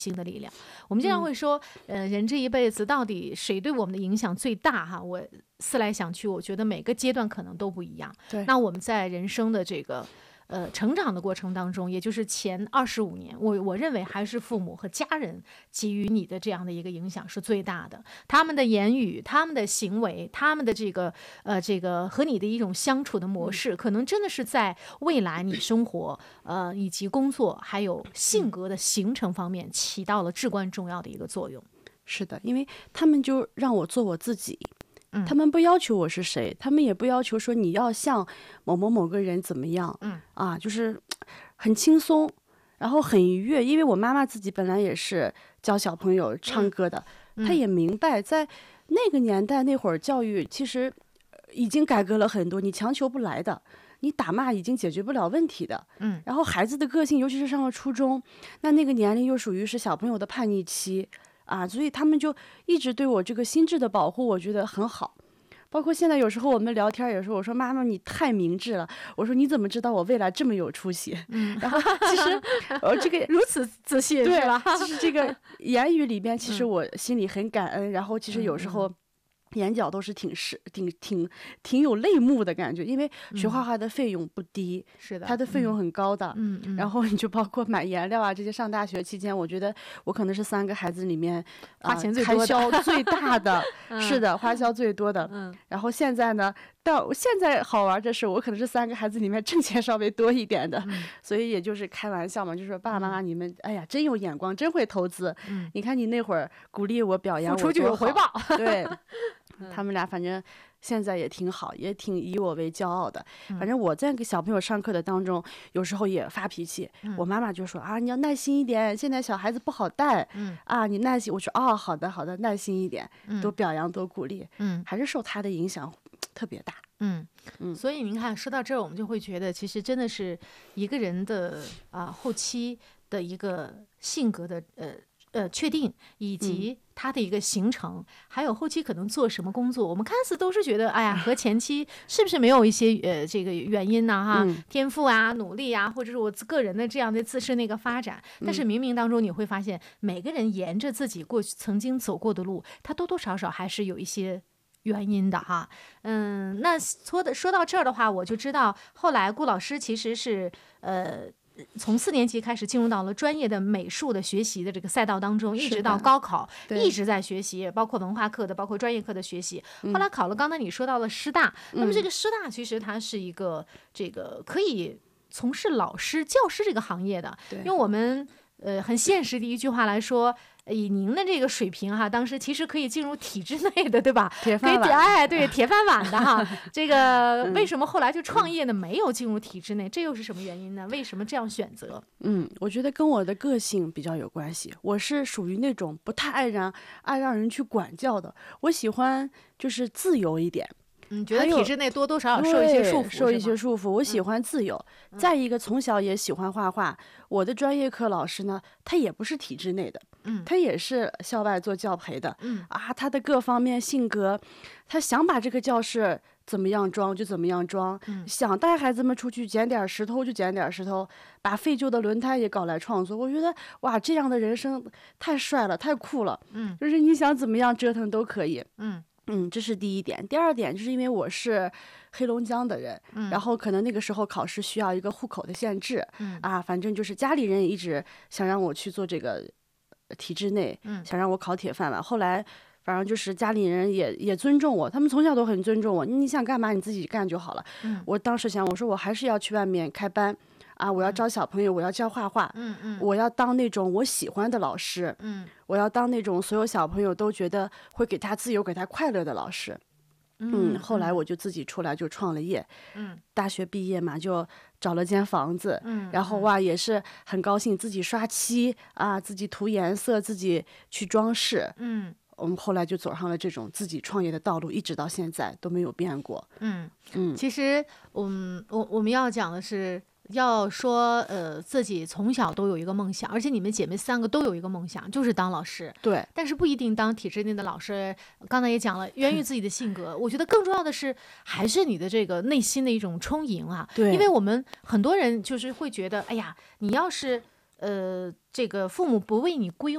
新的力量。我们经常会说，人这一辈子到底谁对我们的影响最大哈？我思来想去，我觉得每个阶段可能都不一样。 对， 那我们在人生的这个成长的过程当中，也就是前25年，我认为还是父母和家人给予你的这样的一个影响是最大的。他们的言语、他们的行为、他们的这个和你的一种相处的模式，可能真的是在未来你生活以及工作还有性格的形成方面起到了至关重要的一个作用。 是的，因为他们就让我做我自己。他们不要求我是谁，他们也不要求说你要像某个人怎么样，就是很轻松，然后很愉悦。因为我妈妈自己本来也是教小朋友唱歌的，她也明白在那个年代那会儿教育其实已经改革了很多，你强求不来的，你打骂已经解决不了问题的。然后孩子的个性，尤其是上了初中，那个年龄又属于是小朋友的叛逆期。所以他们就一直对我这个心智的保护，我觉得很好。包括现在有时候我们聊天，有时候我说妈妈你太明智了，我说你怎么知道我未来这么有出息？然后其实这个如此自信， 对是吧？ 就是这个言语里边，其实我心里很感恩。然后其实有时候眼角都是挺有泪目的感觉，因为学画画的费用不低， 是的， 它的费用很高的。然后你就包括买颜料这些，上大学期间，我觉得我可能是3个孩子里面花钱最多的， 开销最大的。是的，花销最多的。然后现在呢，到现在好玩的是，我可能是3个孩子里面挣钱稍微多一点的，所以也就是开玩笑嘛，就说爸爸妈妈你们，哎呀，真有眼光，真会投资。你看你那会儿鼓励我表扬我， 付出就有回报。 对。他们俩反正现在也挺好，也挺以我为骄傲的。反正我在给小朋友上课的当中，有时候也发脾气。我妈妈就说你要耐心一点，现在小孩子不好带。你耐心。我说好的，耐心一点，多表扬多鼓励。还是受他的影响特别大。 所以您看，说到这儿，我们就会觉得，其实真的是一个人的后期的一个性格的确定，以及他的一个形成，还有后期可能做什么工作，我们看似都是觉得，哎呀，和前期是不是没有一些这个原因呢？天赋努力或者是我个人的这样的自身的一个发展，但是冥冥当中你会发现，每个人沿着自己过去曾经走过的路，他多多少少还是有一些原因的哈。那说到这儿的话，我就知道后来顾老师其实是从4年级开始进入到了专业的美术的学习的这个赛道当中，一直到高考一直在学习，包括文化课的，包括专业课的学习。后来考了，刚才你说到了师大，那么这个师大其实它是一个这个可以从事老师、教师这个行业的，用我们很现实的一句话来说，以您的这个水平当时其实可以进入体制内的，对吧？ 铁饭碗， 对，铁饭碗的这个为什么后来就创业呢？没有进入体制内，这又是什么原因呢？为什么这样选择？ 我觉得跟我的个性比较有关系。我是属于那种不太爱让人去管教的，我喜欢就是自由一点。 觉得体制内多多少少受一些束缚， 我喜欢自由。再一个，从小也喜欢画画。我的专业课老师呢，他也不是体制内的，他也是校外做教培的。他的各方面性格，他想把这个教室怎么样装就怎么样装，想带孩子们出去捡点石头就捡点石头，把废旧的轮胎也搞来创作。我觉得哇，这样的人生太帅了，太酷了。就是你想怎么样折腾都可以。这是第一点。第二点就是因为我是黑龙江的人，然后可能那个时候考试需要一个户口的限制，反正就是家里人也一直想让我去做这个体制内，想让我考铁饭碗。后来反正就是家里人也尊重我，他们从小都很尊重我，你想干嘛你自己干就好了。我当时想，我说我还是要去外面开班。我要招小朋友，我要教画画，我要当那种我喜欢的老师，我要当那种所有小朋友都觉得会给他自由、给他快乐的老师。后来我就自己出来就创了业，大学毕业嘛就找了间房子，然后也是很高兴自己刷漆自己涂颜色，自己去装饰，我们后来就走上了这种自己创业的道路，一直到现在都没有变过。 其实我们要讲的是。要说自己从小都有一个梦想，而且你们姐妹3个都有一个梦想，就是当老师。 对， 但是不一定当体制内的老师。刚才也讲了，源于自己的性格。我觉得更重要的是，还是你的这个内心的一种充盈对， 因为我们很多人就是会觉得，哎呀，你要是这个父母不为你规